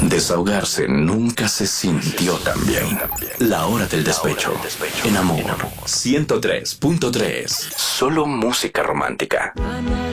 Desahogarse nunca se sintió tan bien. La hora del despecho. En Amor 103.3. Solo música romántica.